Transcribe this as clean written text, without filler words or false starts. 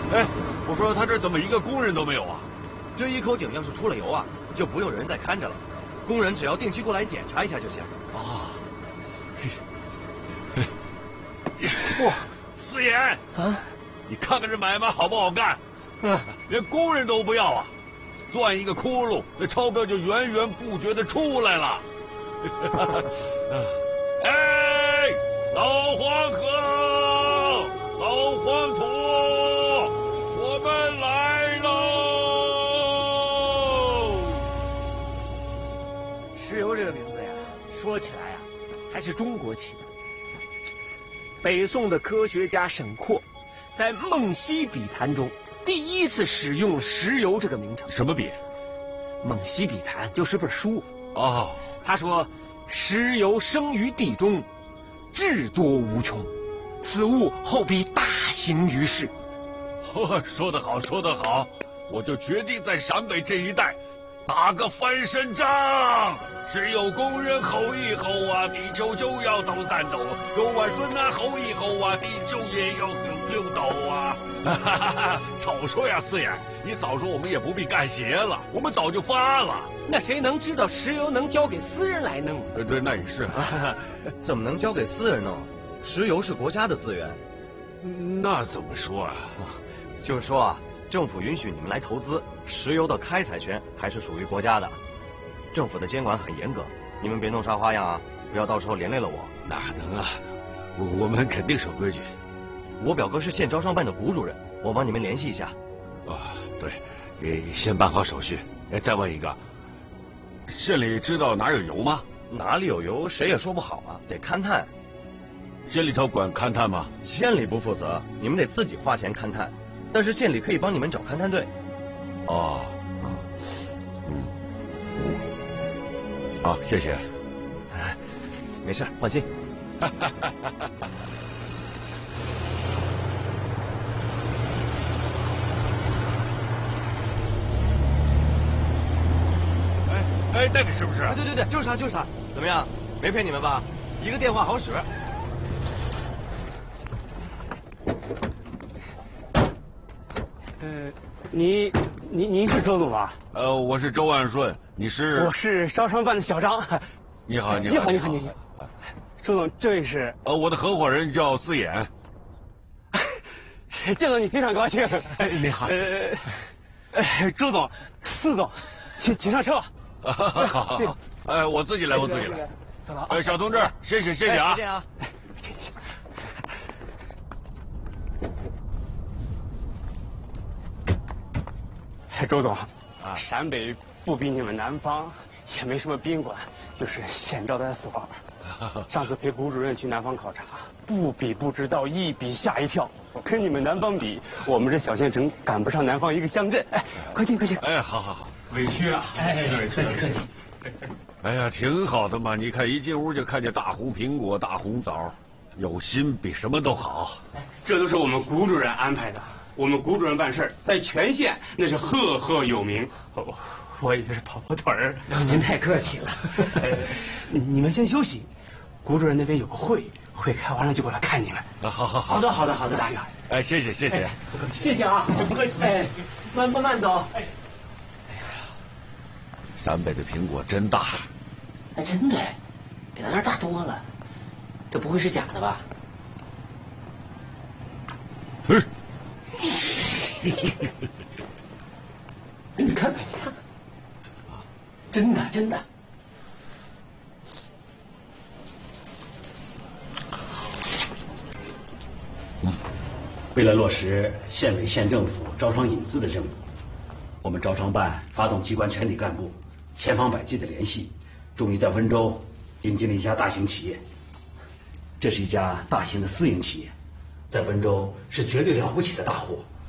哎，我说他这怎么一个工人都没有啊？ 这一口井要是出了油啊，就不用人再看着了，工人只要定期过来检查一下就行。 啊。 哇， 四爷啊， 你看看这买卖好不好干？连工人都不要啊，钻一个窟窿，那钞票就源源不绝的出来了。哎，老黄河，老黄土，我们来喽！ 石油这个名字呀，说起来呀，还是中国起的。北宋的科学家沈括在《梦溪笔谈》中第一次使用了石油这个名称。 什么笔？ 《梦溪笔谈》就是本书。 哦， 他说：“石油生于地中，至多无穷，此物后必大行于世。” 说得好，说得好，我就决定在陕北这一带打个翻身仗。只有工人吼一吼啊，地球就要抖3抖；有外孙呐吼一吼啊，地球也要6抖啊！早说呀，四爷，你早说，我们也不必干鞋了，我们早就发了。 那谁能知道石油能交给私人来弄？ 对，那也是。 怎么能交给私人呢？石油是国家的资源。 那怎么说啊？ 就是说啊，政府允许你们来投资，石油的开采权还是属于国家的。政府的监管很严格，你们别弄啥花样啊，不要到时候连累了我。 哪能啊，我们肯定守规矩。 我表哥是县招商办的股主任，我帮你们联系一下。 对，先办好手续。再问一个，县里知道哪儿有油吗？ 哪里有油，谁也说不好啊，得勘探。 县里头管勘探吗？ 县里不负责，你们得自己花钱勘探，但是县里可以帮你们找勘探队。 哦，好，谢谢。 没事，放心。 哎，那个是不是？ 对，就是他，就是他。怎么样？没骗你们吧？一个电话好使。 您是周总吧？ 我是周万顺，你是？ 我是招商办的小张。 你好。 周总，这位是？ 我的合伙人叫四眼。 见到你非常高兴。 你好。 周总，四总，请上车吧。 好。我自己来。 走了。 小同志，谢谢啊。 再见啊。 周总，陕北不比你们南方，也没什么宾馆，就是县招待所。上次陪股主任去南方考察，不比不知道，一比吓一跳。跟你们南方比，我们这小县城赶不上南方一个乡镇。快进。 好。 委屈了。客气。 哎呀，挺好的嘛！你看，一进屋就看见大红苹果、大红枣，有心比什么都好。 这都是我们股主任安排的。我们股主任办事在全县那是赫赫有名。我以为是跑腿儿。 您太客气了。 你们先休息，股主任那边有个会开完了就过来看你们。 好。 好的，大哥。 谢谢。 谢谢啊，不客气。慢走。 陕北的苹果真大。 真的，比咱那儿大多了。这不会是假的吧？你看，真的。 为了落实县委县政府招商引资的任务，我们招商办发动机关全体干部千方百计的联系，终于在温州引进了一家大型企业。这是一家大型的私营企业，在温州是绝对了不起的大户。